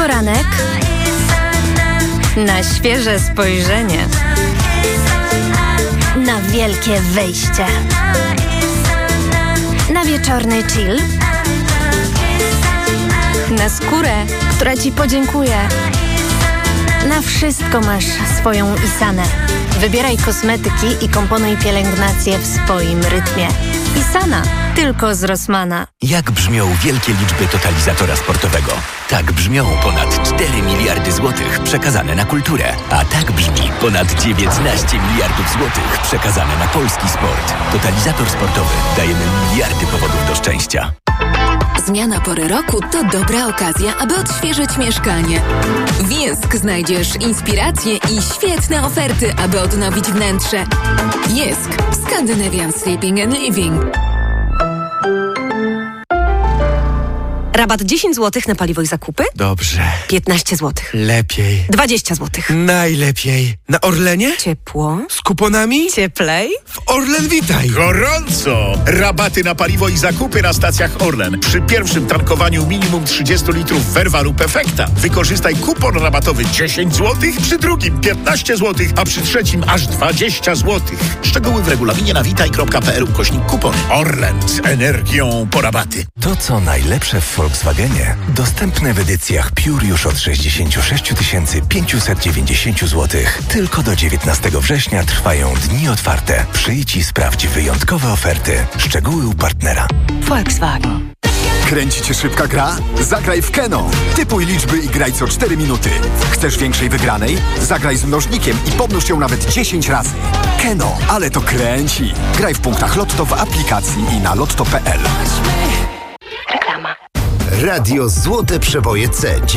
poranek, na świeże spojrzenie, na wielkie wyjście, na wieczorny chill, na skórę, która Ci podziękuje. Na wszystko masz swoją Isanę. Wybieraj kosmetyki i komponuj pielęgnację w swoim rytmie. Isana, tylko z Rossmana. Jak brzmią wielkie liczby totalizatora sportowego? Tak brzmią ponad 4 miliardy złotych przekazane na kulturę. A tak brzmi ponad 19 miliardów złotych przekazane na polski sport. Totalizator sportowy. Dajemy miliardy powodów do szczęścia. Zmiana pory roku to dobra okazja, aby odświeżyć mieszkanie. W Jysk znajdziesz inspiracje i świetne oferty, aby odnowić wnętrze. Jysk. Scandinavian Sleeping and Living. Rabat 10 zł na paliwo i zakupy? Dobrze. 15 zł. Lepiej. 20 zł. Najlepiej. Na Orlenie? Ciepło. Z kuponami? Cieplej. W Orlen Witaj. Gorąco! Rabaty na paliwo i zakupy na stacjach Orlen. Przy pierwszym tankowaniu minimum 30 litrów Verva lub Efekta. Wykorzystaj kupon rabatowy 10 zł, przy drugim 15 zł, a przy trzecim aż 20 zł. Szczegóły w regulaminie na witaj.pl/kupon. Orlen z energią po rabaty. To, co najlepsze w Volkswagenie, dostępne w edycjach Pure już od 66 590 zł. Tylko do 19 września trwają dni otwarte. Przyjdź i sprawdź wyjątkowe oferty. Szczegóły u partnera. Volkswagen. Kręci Cię szybka gra? Zagraj w Keno. Typuj liczby i graj co 4 minuty. Chcesz większej wygranej? Zagraj z mnożnikiem i pomnóż ją nawet 10 razy. Keno, ale to kręci. Graj w punktach Lotto w aplikacji i na lotto.pl. Reklama. Radio Złote Przeboje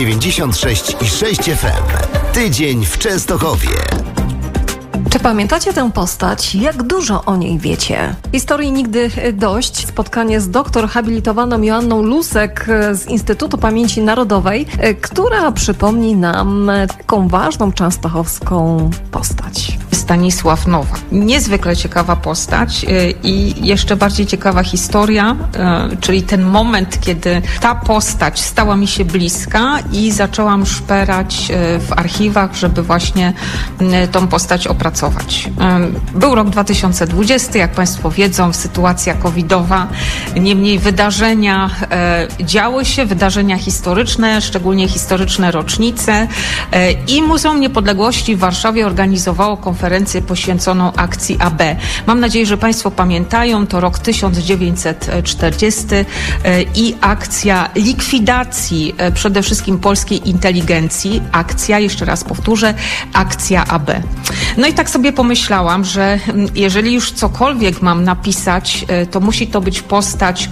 C96,6 FM. Tydzień w Częstochowie. Czy pamiętacie tę postać? Jak dużo o niej wiecie? Historii nigdy dość. Spotkanie z doktor habilitowaną Joanną Lusek z Instytutu Pamięci Narodowej, która przypomni nam taką ważną częstochowską postać. Stanisław Nowak. Niezwykle ciekawa postać i jeszcze bardziej ciekawa historia, czyli ten moment, kiedy ta postać stała mi się bliska i zaczęłam szperać w archiwach, żeby właśnie tą postać opracować. Był rok 2020, jak Państwo wiedzą, sytuacja covidowa, niemniej wydarzenia działy się, wydarzenia historyczne, szczególnie historyczne rocznice i Muzeum Niepodległości w Warszawie organizowało konferencję poświęconą akcji AB. Mam nadzieję, że Państwo pamiętają, to rok 1940 i akcja likwidacji przede wszystkim polskiej inteligencji. Akcja, jeszcze raz powtórzę, akcja AB. No i tak sobie pomyślałam, że jeżeli już cokolwiek mam napisać, to musi to być postać,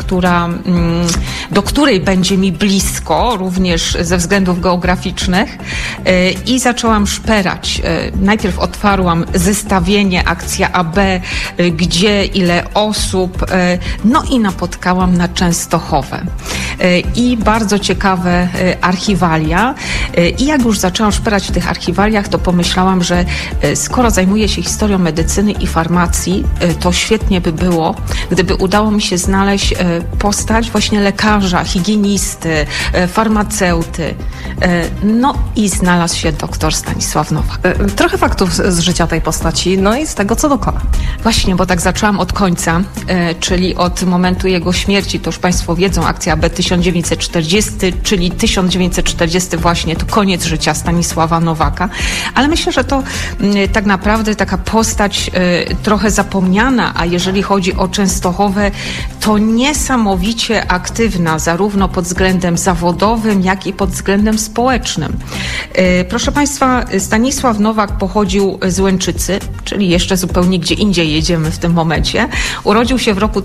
do której będzie mi blisko, również ze względów geograficznych i zaczęłam szperać. Najpierw otwarłam zestawienie akcja AB, gdzie, ile osób, no i napotkałam na Częstochowę. I bardzo ciekawe archiwalia. I jak już zaczęłam szperać w tych archiwaliach, to pomyślałam, że skoro zajmuję się historią medycyny i farmacji, to świetnie by było, gdyby udało mi się znaleźć postać właśnie lekarza, higienisty, farmaceuty. No i znalazł się doktor Stanisław Nowak. Trochę faktów z życia tej postaci, no i z tego, co dokona. Właśnie, bo tak zaczęłam od końca, czyli od momentu jego śmierci. To już Państwo wiedzą, akcja AB 1940, czyli 1940 właśnie, to koniec życia Stanisława Nowaka. Ale myślę, że to tak naprawdę taka postać trochę zapomniana, a jeżeli chodzi o Częstochowę, to niesamowicie aktywna, zarówno pod względem zawodowym, jak i pod względem społecznym. Proszę Państwa, Stanisław Nowak pochodził z Łęczycy, czyli jeszcze zupełnie gdzie indziej jedziemy w tym momencie. Urodził się w roku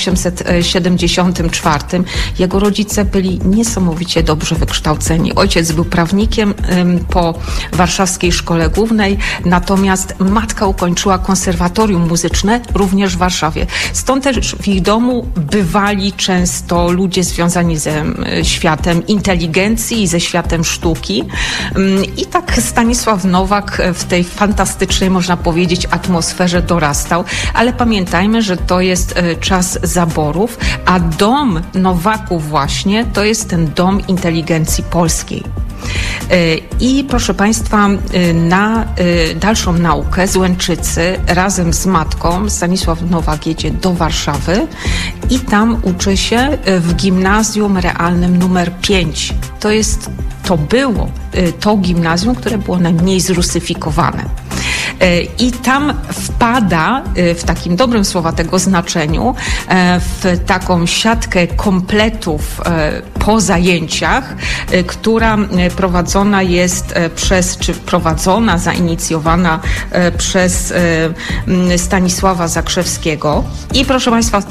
1874. Jego rodzice byli niesamowicie dobrze wykształceni. Ojciec był prawnikiem po Warszawskiej Szkole Głównej, natomiast matka ukończyła konserwatorium muzyczne również w Warszawie. Stąd też w ich domu bywali często ludzie związani ze światem inteligencji i ze światem sztuki. I tak Stanisław Nowak w tej fantastycznej, można powiedzieć, atmosferze dorastał. Ale pamiętajmy, że to jest czas zaborów, a dom Nowaków właśnie to jest ten dom inteligencji polskiej. I proszę Państwa, na dalszą naukę z Łęczycy razem z matką Stanisław Nowak jedzie do Warszawy i tam uczy się w gimnazjum realnym numer 5. To było to gimnazjum, które było najmniej zrusyfikowane. I tam wpada, w takim dobrym słowa tego znaczeniu, w taką siatkę kompletów po zajęciach, która prowadzona jest zainicjowana przez Stanisława Zakrzewskiego. I proszę Państwa, w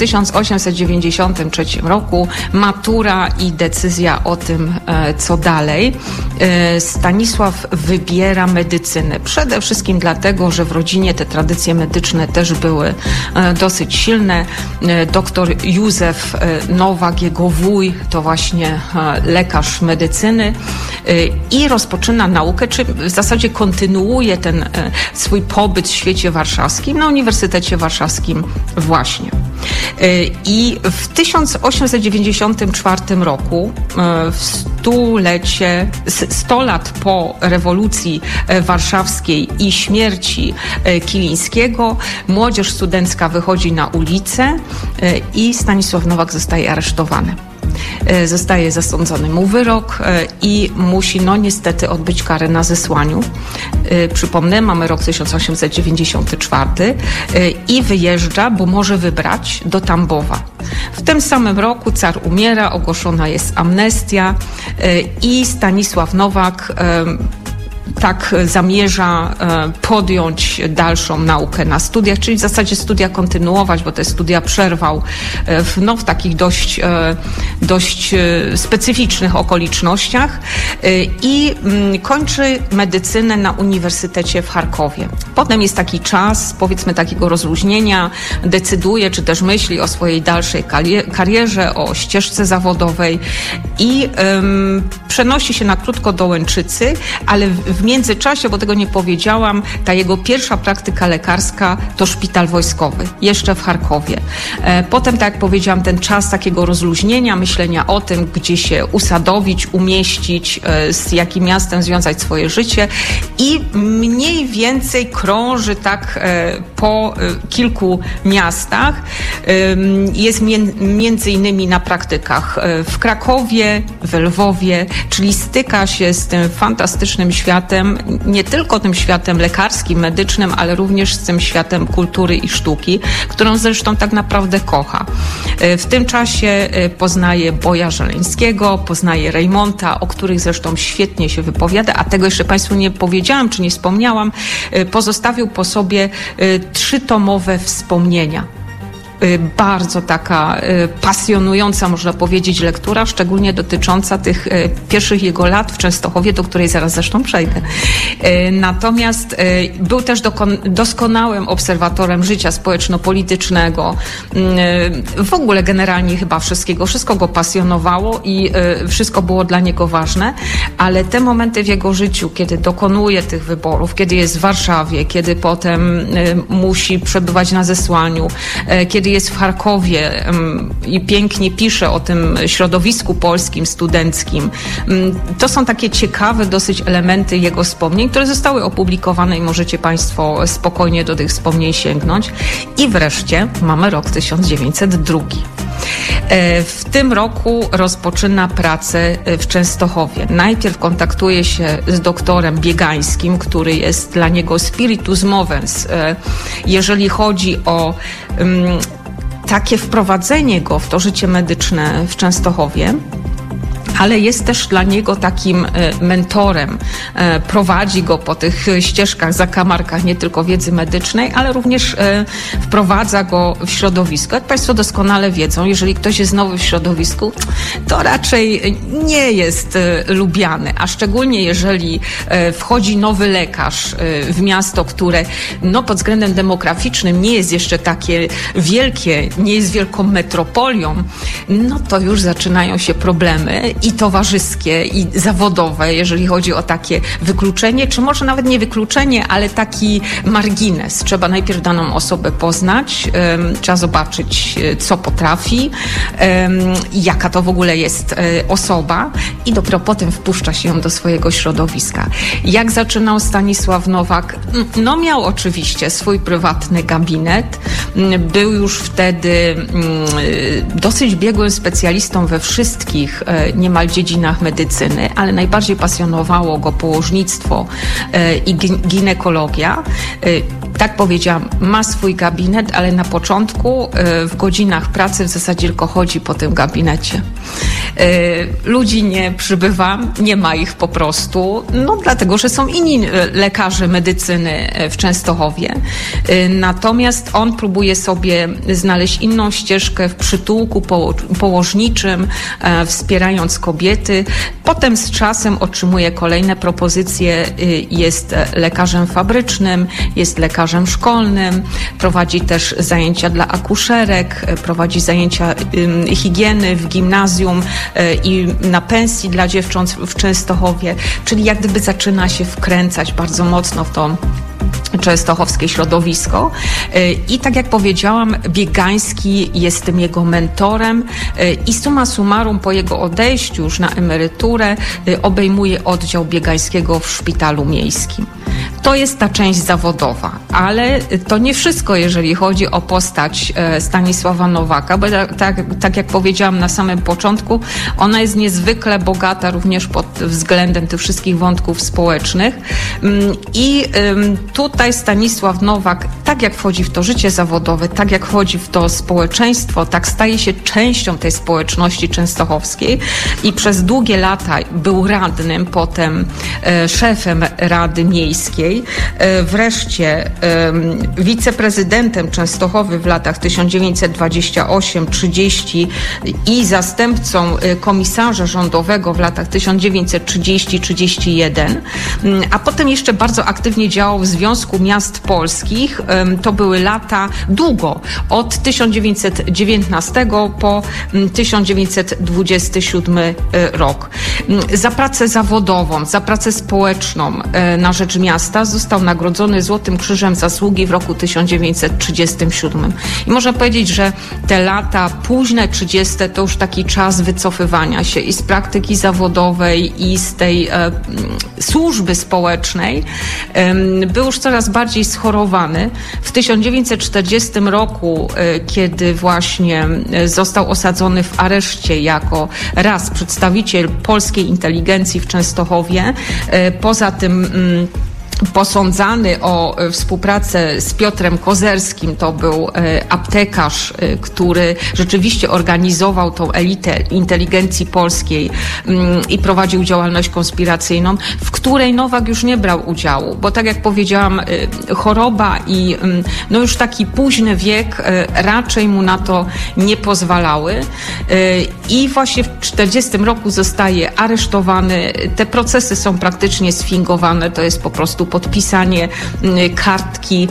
1893 roku matura i decyzja o tym, co dalej. Stanisław wybiera medycynę. Przede wszystkim dlatego, że w rodzinie te tradycje medyczne też były dosyć silne. Doktor Józef Nowak, jego wuj, to właśnie lekarz medycyny i rozpoczyna naukę, czy w zasadzie kontynuuje ten swój pobyt w świecie warszawskim na Uniwersytecie Warszawskim właśnie. I w 1894 roku, w 100 lat po rewolucji warszawskiej i śmierci Kilińskiego, młodzież studencka wychodzi na ulicę i Stanisław Nowak zostaje aresztowany. Zostaje zasądzony mu wyrok i musi niestety odbyć karę na zesłaniu. Przypomnę, mamy rok 1894 i wyjeżdża, bo może wybrać do Tambowa. W tym samym roku car umiera, ogłoszona jest amnestia i Stanisław Nowak tak zamierza podjąć dalszą naukę na studiach, czyli w zasadzie studia kontynuować, bo te studia przerwał w takich dość specyficznych okolicznościach i kończy medycynę na Uniwersytecie w Charkowie. Potem jest taki czas, powiedzmy, takiego rozluźnienia, decyduje, czy też myśli o swojej dalszej karierze, o ścieżce zawodowej i przenosi się na krótko do Łęczycy, ale w międzyczasie, bo tego nie powiedziałam, ta jego pierwsza praktyka lekarska to szpital wojskowy, jeszcze w Charkowie. Potem, tak jak powiedziałam, ten czas takiego rozluźnienia, myślenia o tym, gdzie się usadowić, umieścić, z jakim miastem związać swoje życie i mniej więcej krąży tak po kilku miastach. Jest między innymi na praktykach w Krakowie, w Lwowie, czyli styka się z tym fantastycznym światem, nie tylko tym światem lekarskim, medycznym, ale również z tym światem kultury i sztuki, którą zresztą tak naprawdę kocha. W tym czasie poznaje Boja Żeleńskiego, poznaje Rejmonta, o których zresztą świetnie się wypowiada, a tego jeszcze Państwu nie powiedziałam, czy nie wspomniałam. Pozostawił po sobie 3-tomowe wspomnienia. Bardzo taka pasjonująca, można powiedzieć, lektura, szczególnie dotycząca tych pierwszych jego lat w Częstochowie, do której zaraz zresztą przejdę. Natomiast był też doskonałym obserwatorem życia społeczno-politycznego. W ogóle generalnie chyba wszystko go pasjonowało i wszystko było dla niego ważne, ale te momenty w jego życiu, kiedy dokonuje tych wyborów, kiedy jest w Warszawie, kiedy potem musi przebywać na zesłaniu, kiedy jest w Charkowie i pięknie pisze o tym środowisku polskim, studenckim. To są takie ciekawe dosyć elementy jego wspomnień, które zostały opublikowane i możecie Państwo spokojnie do tych wspomnień sięgnąć. I wreszcie mamy rok 1902. W tym roku rozpoczyna pracę w Częstochowie. Najpierw kontaktuje się z doktorem Biegańskim, który jest dla niego spiritus movens, jeżeli chodzi o takie wprowadzenie go w to życie medyczne w Częstochowie, ale jest też dla niego takim mentorem. Prowadzi go po tych ścieżkach, zakamarkach nie tylko wiedzy medycznej, ale również wprowadza go w środowisko. Jak Państwo doskonale wiedzą, jeżeli ktoś jest nowy w środowisku, to raczej nie jest lubiany, a szczególnie jeżeli wchodzi nowy lekarz w miasto, które pod względem demograficznym nie jest jeszcze takie wielkie, nie jest wielką metropolią, to już zaczynają się problemy i towarzyskie, i zawodowe, jeżeli chodzi o takie wykluczenie, czy może nawet nie wykluczenie, ale taki margines. Trzeba najpierw daną osobę poznać, trzeba zobaczyć, co potrafi, jaka to w ogóle jest osoba i dopiero potem wpuszcza się ją do swojego środowiska. Jak zaczynał Stanisław Nowak? No miał oczywiście swój prywatny gabinet. Był już wtedy dosyć biegłym specjalistą we wszystkich niemal dziedzinach medycyny, ale najbardziej pasjonowało go położnictwo i ginekologia. Tak powiedziałam, ma swój gabinet, ale na początku w godzinach pracy w zasadzie tylko chodzi po tym gabinecie. Ludzi nie przybywa, nie ma ich po prostu, no dlatego, że są inni lekarze medycyny w Częstochowie. Natomiast on próbuje sobie znaleźć inną ścieżkę w przytułku położniczym, wspierając kobiety. Potem z czasem otrzymuje kolejne propozycje, jest lekarzem fabrycznym, jest lekarzem szkolnym, prowadzi też zajęcia dla akuszerek, prowadzi zajęcia higieny w gimnazjum i na pensji dla dziewcząt w Częstochowie, czyli jak gdyby zaczyna się wkręcać bardzo mocno w to częstochowskie środowisko. I tak jak powiedziałam, Biegański jest tym jego mentorem i summa summarum po jego odejściu już na emeryturę obejmuje oddział Biegańskiego w szpitalu miejskim. To jest ta część zawodowa, ale to nie wszystko, jeżeli chodzi o postać Stanisława Nowaka, bo tak jak powiedziałam na samym początku, ona jest niezwykle bogata również pod względem tych wszystkich wątków społecznych i tutaj Stanisław Nowak, tak jak wchodzi w to życie zawodowe, tak jak wchodzi w to społeczeństwo, tak staje się częścią tej społeczności częstochowskiej i przez długie lata był radnym, potem szefem Rady Miejskiej, wreszcie wiceprezydentem Częstochowy w latach 1928-30 i zastępcą komisarza rządowego w latach 1930-31, a potem jeszcze bardzo aktywnie działał w Związku Miast Polskich. To były lata długo, od 1919 po 1927 rok. Za pracę zawodową, za pracę społeczną na rzecz miasta został nagrodzony Złotym Krzyżem Zasługi w roku 1937. I można powiedzieć, że te lata późne 30. to już taki czas wycofywania się i z praktyki zawodowej, i z tej służby społecznej. Był już coraz bardziej schorowany. W 1940 roku, kiedy właśnie został osadzony w areszcie jako raz przedstawiciel polskiej inteligencji w Częstochowie, poza tym posądzany o współpracę z Piotrem Kozerskim, to był aptekarz, który rzeczywiście organizował tą elitę inteligencji polskiej i prowadził działalność konspiracyjną, w której Nowak już nie brał udziału, bo tak jak powiedziałam, choroba i no już taki późny wiek raczej mu na to nie pozwalały i właśnie w 1940 roku zostaje aresztowany. Te procesy są praktycznie sfingowane, to jest po prostu podpisanie kartki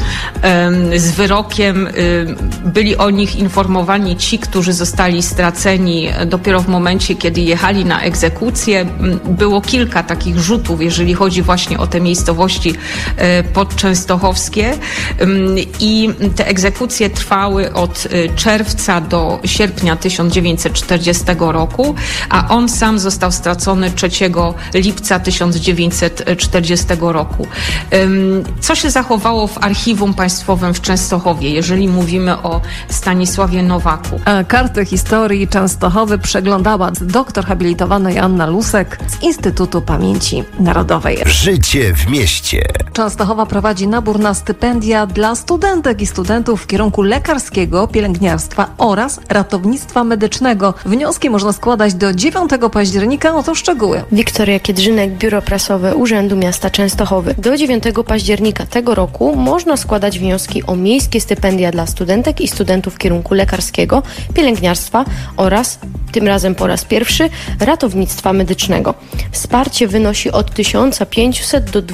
z wyrokiem. Byli o nich informowani ci, którzy zostali straceni dopiero w momencie, kiedy jechali na egzekucję. Było kilka takich rzutów, jeżeli chodzi właśnie o te miejscowości podczęstochowskie i te egzekucje trwały od czerwca do sierpnia 1940 roku, a on sam został stracony 3 lipca 1940 roku. Co się zachowało w Archiwum Państwowym w Częstochowie, jeżeli mówimy o Stanisławie Nowaku? Kartę historii Częstochowy przeglądała doktor habilitowana Joanna Lusek z Instytutu Pamięci Narodowej. Życie w mieście. Częstochowa prowadzi nabór na stypendia dla studentek i studentów w kierunku lekarskiego, pielęgniarstwa oraz ratownictwa medycznego. Wnioski można składać do 9 października. Oto szczegóły. Wiktoria Kiedrzynek, Biuro Prasowe Urzędu Miasta Częstochowy. Do 9 października tego roku można składać wnioski o miejskie stypendia dla studentek i studentów w kierunku lekarskiego, pielęgniarstwa oraz tym razem po raz pierwszy, ratownictwa medycznego. Wsparcie wynosi od 1500 do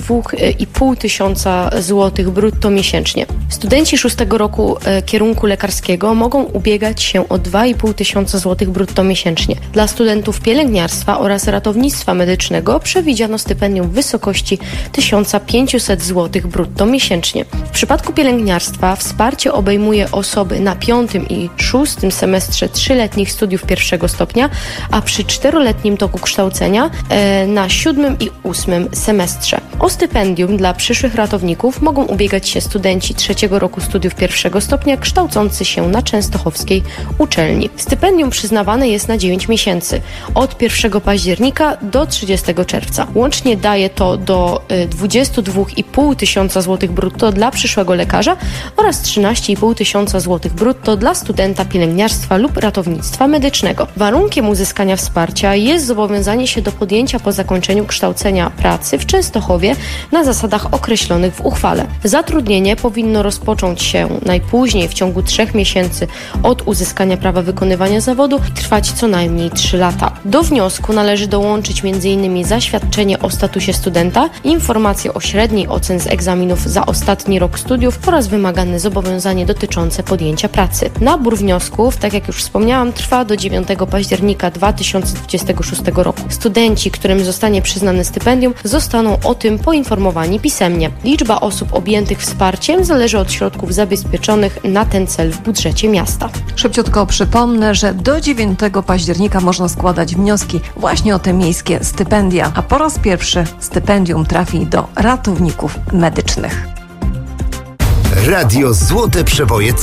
2500 zł brutto miesięcznie. Studenci 6 roku kierunku lekarskiego mogą ubiegać się o 2500 zł brutto miesięcznie. Dla studentów pielęgniarstwa oraz ratownictwa medycznego przewidziano stypendium w wysokości 1500 zł brutto miesięcznie. W przypadku pielęgniarstwa wsparcie obejmuje osoby na 5. i 6. semestrze 3-letnich studiów pierwszego stopnia, a przy 4-letnim toku kształcenia na 7. i 8. semestrze. O stypendium dla przyszłych ratowników mogą ubiegać się studenci 3. roku studiów pierwszego stopnia kształcący się na częstochowskiej uczelni. Stypendium przyznawane jest na 9 miesięcy, od 1 października do 30 czerwca. Łącznie daje to do 22,5 tysiąca złotych brutto dla przyszłego lekarza oraz 13,5 tysiąca złotych brutto dla studenta pielęgniarstwa lub ratownictwa medycznego. Warunkiem uzyskania wsparcia jest zobowiązanie się do podjęcia po zakończeniu kształcenia pracy w Częstochowie na zasadach określonych w uchwale. Zatrudnienie powinno rozpocząć się najpóźniej w ciągu 3 miesięcy od uzyskania prawa wykonywania zawodu i trwać co najmniej 3 lata. Do wniosku należy dołączyć m.in. zaświadczenie o statusie studenta, informacje o średniej ocen z egzaminów za ostatni rok studiów oraz wymagane zobowiązanie dotyczące podjęcia pracy. Nabór wniosków, tak jak już wspomniałam, trwa do 9 października 2026 roku. Studenci, którym zostanie przyznane stypendium, zostaną o tym poinformowani pisemnie. Liczba osób objętych wsparciem zależy od środków zabezpieczonych na ten cel w budżecie miasta. Szybciutko przypomnę, że do 9 października można składać wnioski właśnie o te miejskie stypendia, a po raz pierwszy stypendium trafi do ratowników medycznych. Radio Złote Przeboje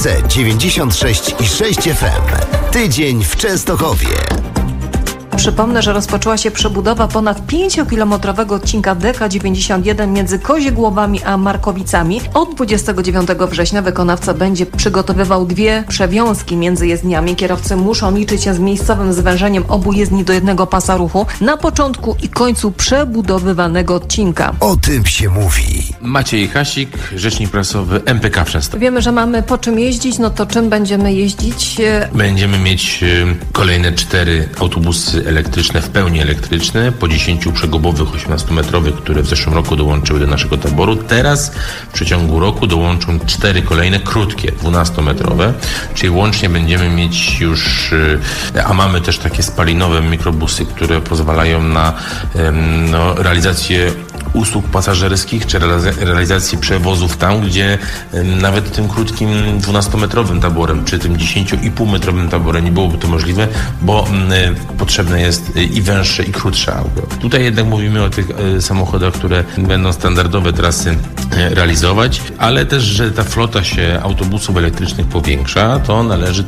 C96,6 FM. Tydzień w Częstochowie. Przypomnę, że rozpoczęła się przebudowa ponad 5-kilometrowego odcinka DK91 między Koziegłowami a Markowicami. Od 29 września wykonawca będzie przygotowywał 2 przewiązki między jezdniami. Kierowcy muszą liczyć się z miejscowym zwężeniem obu jezdni do jednego pasa ruchu na początku i końcu przebudowywanego odcinka. O tym się mówi. Maciej Hasik, rzecznik prasowy MPK w Częstochowie. Wiemy, że mamy po czym jeździć, no to czym będziemy jeździć? Będziemy mieć kolejne 4 autobusy elektryczne, w pełni elektryczne, po 10 przegubowych 18-metrowych, które w zeszłym roku dołączyły do naszego taboru. Teraz w przeciągu roku dołączą 4 kolejne krótkie, 12-metrowe, czyli łącznie będziemy mieć już, a mamy też takie spalinowe mikrobusy, które pozwalają na realizację usług pasażerskich, czy realizacji przewozów tam, gdzie nawet tym krótkim 12-metrowym taborem, czy tym 10,5-metrowym taborem nie byłoby to możliwe, bo potrzebne jest i węższe, i krótsze auto. Tutaj jednak mówimy o tych samochodach, które będą standardowe trasy realizować, ale też, że ta flota się autobusów elektrycznych powiększa, to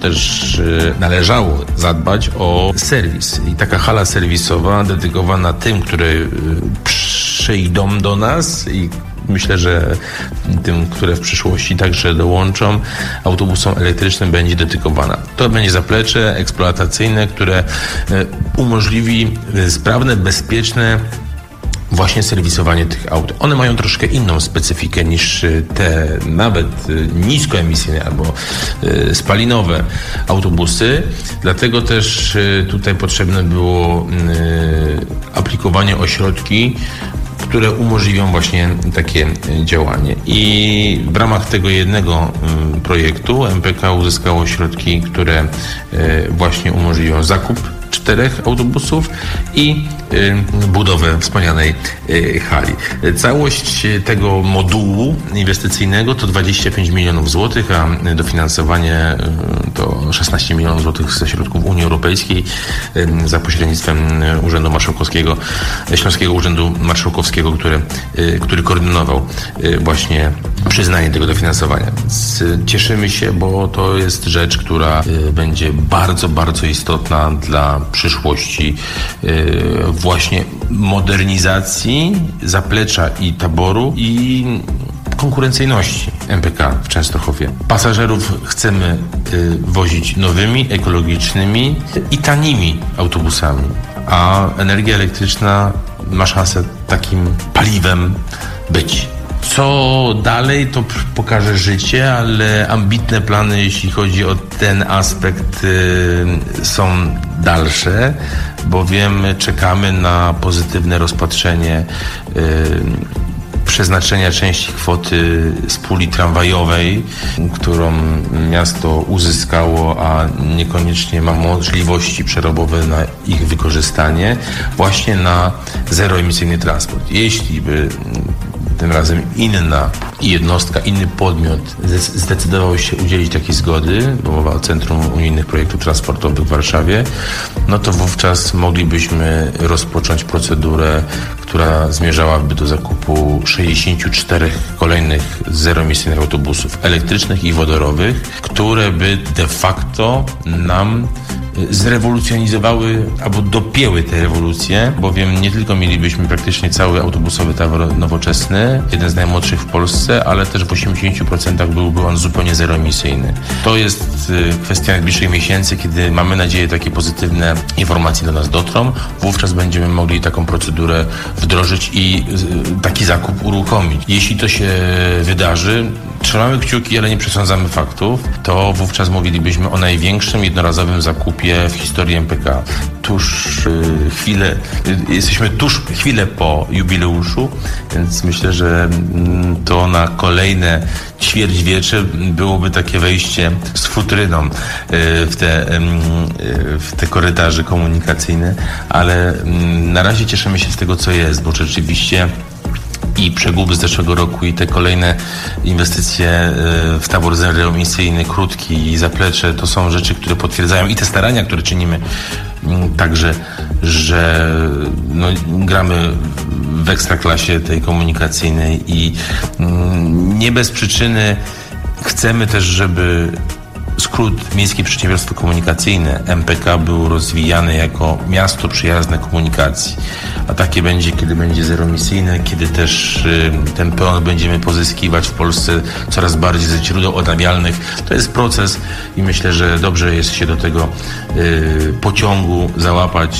należało zadbać o serwis. I taka hala serwisowa dedykowana tym, które przyjdą do nas i myślę, że tym, które w przyszłości także dołączą, autobusom elektrycznym będzie dedykowana. To będzie zaplecze eksploatacyjne, które umożliwi sprawne, bezpieczne właśnie serwisowanie tych aut. One mają troszkę inną specyfikę niż te nawet niskoemisyjne albo spalinowe autobusy. Dlatego też tutaj potrzebne było aplikowanie ośrodki, które umożliwią właśnie takie działanie. I w ramach tego jednego projektu MPK uzyskało środki, które właśnie umożliwią zakup 4 autobusów i budowę wspomnianej hali. Całość tego modułu inwestycyjnego to 25 milionów złotych, a dofinansowanie to 16 milionów złotych ze środków Unii Europejskiej za pośrednictwem Urzędu Marszałkowskiego, Śląskiego Urzędu Marszałkowskiego, który koordynował właśnie przyznanie tego dofinansowania. Więc cieszymy się, bo to jest rzecz, która będzie bardzo, bardzo istotna dla przyszłości właśnie modernizacji zaplecza i taboru i konkurencyjności MPK w Częstochowie. Pasażerów chcemy wozić nowymi, ekologicznymi i tanimi autobusami, a energia elektryczna ma szansę takim paliwem być. Co dalej, to pokaże życie, ale ambitne plany, jeśli chodzi o ten aspekt, są dalsze, bowiem czekamy na pozytywne rozpatrzenie przeznaczenia części kwoty z puli tramwajowej, którą miasto uzyskało, a niekoniecznie ma możliwości przerobowe na ich wykorzystanie, właśnie na zeroemisyjny transport. Jeśli by tym razem inna jednostka, inny podmiot zdecydował się udzielić takiej zgody, bo mowa o Centrum Unijnych Projektów Transportowych w Warszawie, no to wówczas moglibyśmy rozpocząć procedurę, która zmierzałaby do zakupu 64 kolejnych zeroemisyjnych autobusów elektrycznych i wodorowych, które by de facto nam zrewolucjonizowały albo dopięły tę rewolucję, bowiem nie tylko mielibyśmy praktycznie cały autobusowy tabor nowoczesny, jeden z najmłodszych w Polsce, ale też w 80% byłby on zupełnie zeroemisyjny. To jest kwestia najbliższych miesięcy, kiedy mamy nadzieję takie pozytywne informacje do nas dotrą. Wówczas będziemy mogli taką procedurę wdrożyć i taki zakup uruchomić. Jeśli to się wydarzy, trzymamy kciuki, ale nie przesądzamy faktów, to wówczas mówilibyśmy o największym jednorazowym zakupie w historii MPK. Jesteśmy chwilę po jubileuszu, więc myślę, że to na kolejne ćwierćwiecze byłoby takie wejście z futryną w te korytarze komunikacyjne, ale na razie cieszymy się z tego, co jest, bo rzeczywiście i przeguby z zeszłego roku i te kolejne inwestycje w tabor zeroemisyjny, krótki i zaplecze, to są rzeczy, które potwierdzają i te starania, które czynimy także, że gramy w ekstraklasie tej komunikacyjnej i nie bez przyczyny chcemy też, żeby skrót Miejskie Przedsiębiorstwo Komunikacyjne, MPK, był rozwijany jako miasto przyjazne komunikacji. A takie będzie, kiedy będzie zeroemisyjne, kiedy też ten prąd będziemy pozyskiwać w Polsce coraz bardziej ze źródeł odnawialnych. To jest proces i myślę, że dobrze jest się do tego pociągu załapać,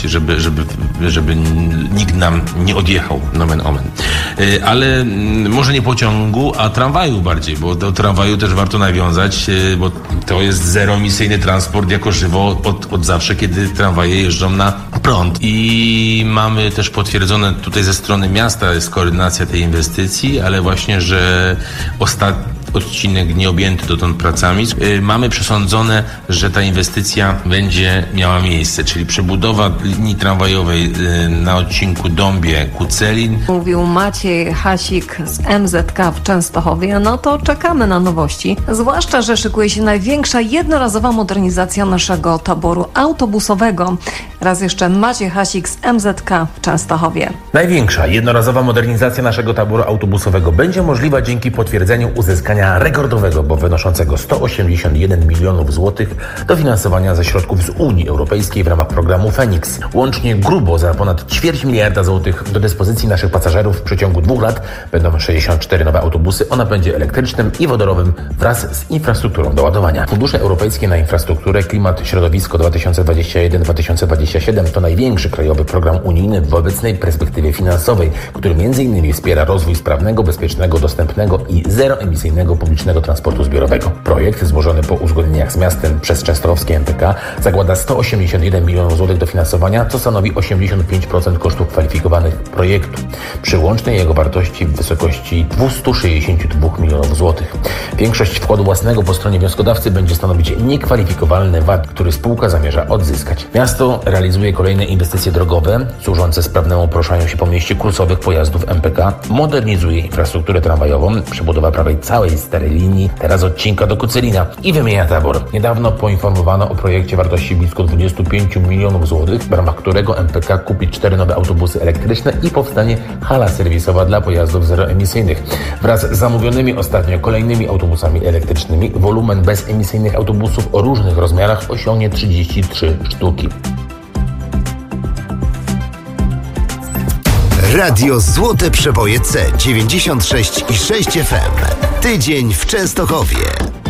żeby nikt nam nie odjechał, nomen omen. Ale może nie pociągu, a tramwaju bardziej, bo do tramwaju też warto nawiązać, bo to jest zeroemisyjny transport jako żywo od zawsze, kiedy tramwaje jeżdżą na prąd. I mamy też potwierdzone tutaj ze strony miasta jest koordynacja tej inwestycji, ale właśnie, że ostatni odcinek nie objęty dotąd pracami. Mamy przesądzone, że ta inwestycja będzie miała miejsce, czyli przebudowa linii tramwajowej na odcinku Dąbie-Kucelin. Mówił Maciej Hasik z MZK w Częstochowie. No to czekamy na nowości. Zwłaszcza, że szykuje się największa jednorazowa modernizacja naszego taboru autobusowego. Raz jeszcze Maciej Hasik z MZK w Częstochowie. Największa jednorazowa modernizacja naszego taboru autobusowego będzie możliwa dzięki potwierdzeniu uzyskania rekordowego, bo wynoszącego 181 milionów złotych dofinansowania ze środków z Unii Europejskiej w ramach programu Feniks. Łącznie grubo za ponad 250 miliarda złotych do dyspozycji naszych pasażerów w przeciągu 2 lat będą 64 nowe autobusy o napędzie elektrycznym i wodorowym wraz z infrastrukturą do ładowania. Fundusze europejskie na infrastrukturę, klimat, środowisko 2021-2027 to największy krajowy program unijny w obecnej perspektywie finansowej, który m.in. wspiera rozwój sprawnego, bezpiecznego, dostępnego i zeroemisyjnego publicznego transportu zbiorowego. Projekt złożony po uzgodnieniach z miastem przez częstochowskie MPK zakłada 181 milionów złotych dofinansowania, co stanowi 85% kosztów kwalifikowanych projektu, przy łącznej jego wartości w wysokości 262 milionów złotych. Większość wkładu własnego po stronie wnioskodawcy będzie stanowić niekwalifikowalny VAT, który spółka zamierza odzyskać. Miasto realizuje kolejne inwestycje drogowe służące sprawnemu poruszaniu się po mieście kursowych pojazdów MPK, modernizuje infrastrukturę tramwajową, przebudowa prawej całej starej linii, teraz odcinka do Kucelina i wymienia tabor. Niedawno poinformowano o projekcie wartości blisko 25 milionów złotych, w ramach którego MPK kupi 4 nowe autobusy elektryczne i powstanie hala serwisowa dla pojazdów zeroemisyjnych. Wraz z zamówionymi ostatnio kolejnymi autobusami elektrycznymi wolumen bezemisyjnych autobusów o różnych rozmiarach osiągnie 33 sztuki. Radio Złote Przeboje C 96,6 FM. Tydzień w Częstochowie.